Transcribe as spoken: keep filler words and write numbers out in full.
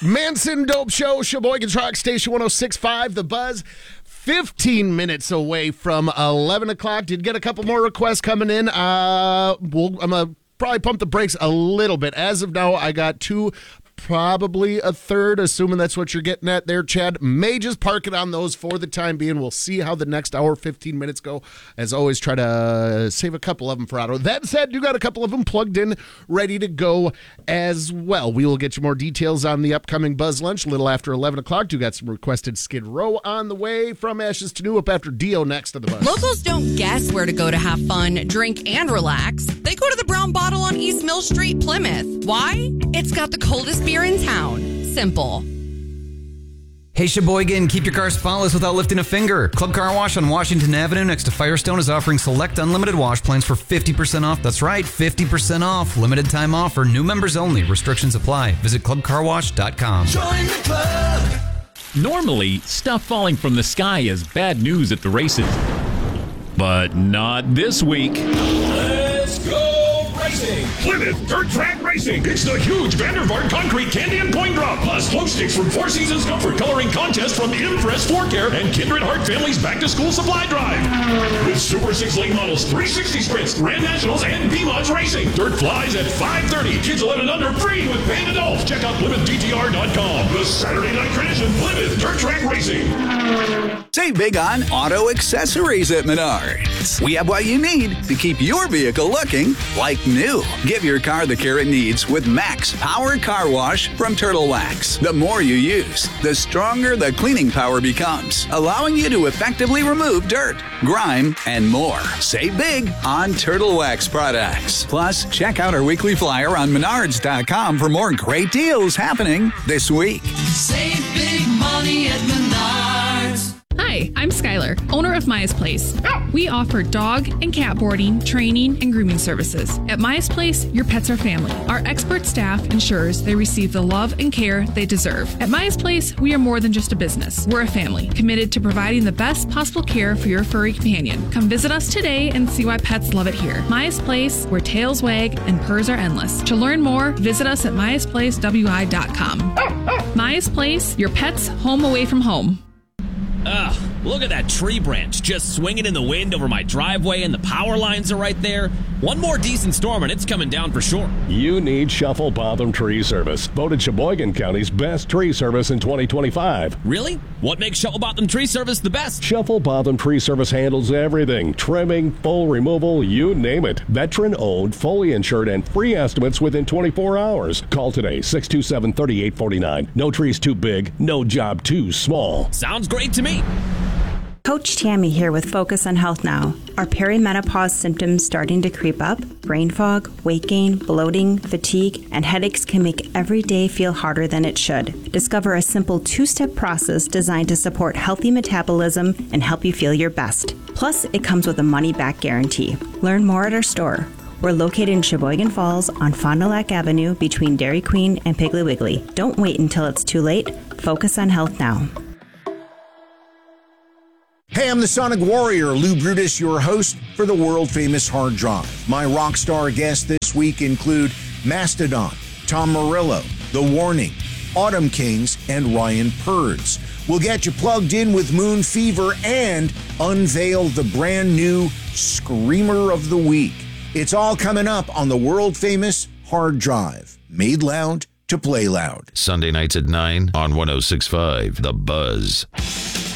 Manson Dope Show, Sheboygan's Rock Station one oh six point five, The Buzz. fifteen minutes away from eleven o'clock. Did get a couple more requests coming in. Uh, we'll, I'm going to probably pump the brakes a little bit. As of now, I got two, probably a third, assuming that's what you're getting at there, Chad. May just park it on those for the time being. We'll see how the next hour, fifteen minutes go. As always, try to save a couple of them for Otto. That said, you got a couple of them plugged in, ready to go as well. We will get you more details on the upcoming Buzz Lunch a little after eleven o'clock. You got some requested Skid Row on the way. From Ashes to New, up after Dio next to the Buzz. Locals don't guess where to go to have fun, drink, and relax. They go to the Brown Bottle on East Mill Street, Plymouth. Why? It's got the coldest beer in town. Simple. Hey Sheboygan, keep your car spotless without lifting a finger. Club Car Wash on Washington Avenue next to Firestone is offering select unlimited wash plans for fifty percent off. That's right, fifty percent off. Limited time offer. New members only. Restrictions apply. Visit club car wash dot com. Join the club. Normally, stuff falling from the sky is bad news at the races. But not this week. Let's go racing. Plymouth Dirt Track Racing. It's the huge Vandervaart Concrete Candy and Coin Drop, plus glow sticks from Four Seasons Comfort Coloring Contest from Impress Floor Care and Kindred Heart Family's Back to School Supply Drive. With Super six lane models, three sixty sprints, Grand Nationals, and V-Mods Racing. Dirt flies at five thirty. Kids eleven and under free with paid adults. Check out Plymouth D T R dot com. The Saturday night tradition, Plymouth Dirt Track Racing. Save big on auto accessories at Menards. We have what you need to keep your vehicle looking like new. Give your car the care it needs with Max Power Car Wash from Turtle Wax. The more you use, the stronger the cleaning power becomes, allowing you to effectively remove dirt, grime, and more. Save big on Turtle Wax products. Plus, check out our weekly flyer on menards dot com for more great deals happening this week. Save big money at Menards. Hi, I'm Skylar, owner of Maya's Place. We offer dog and cat boarding, training, and grooming services. At Maya's Place, your pets are family. Our expert staff ensures they receive the love and care they deserve. At Maya's Place, we are more than just a business. We're a family, committed to providing the best possible care for your furry companion. Come visit us today and see why pets love it here. Maya's Place, where tails wag and purrs are endless. To learn more, visit us at myas place w i dot com. Maya's Place, your pet's home away from home. Ugh, look at that tree branch just swinging in the wind over my driveway and the power lines are right there. One more decent storm and it's coming down for sure. You need Shuffle Botham Tree Service, voted Sheboygan County's best tree service in twenty twenty-five. Really? What makes Shuffle Botham Tree Service the best? Shuffle Botham Tree Service handles everything. Trimming, full removal, you name it. Veteran-owned, fully insured, and free estimates within twenty-four hours. Call today, six two seven, three eight four nine. No tree's too big, no job too small. Sounds great to me. Coach Tammy here with Focus on Health Now. Are perimenopause symptoms starting to creep up? Brain fog, weight gain, bloating, fatigue, and headaches can make every day feel harder than it should. Discover a simple two-step process designed to support healthy metabolism and help you feel your best. Plus, it comes with a money-back guarantee. Learn more at our store. We're located in Sheboygan Falls on Fond du Lac Avenue between Dairy Queen and Piggly Wiggly. Don't wait until it's too late. Focus on health now. Hey, I'm the Sonic Warrior, Lou Brutus, your host for the world-famous Hard Drive. My rock star guests this week include Mastodon, Tom Morello, The Warning, Autumn Kings, and Ryan Purds. We'll get you plugged in with Moon Fever and unveil the brand new Screamer of the Week. It's all coming up on the world-famous Hard Drive, made loud to play loud. Sunday nights at nine on one oh six point five, The Buzz.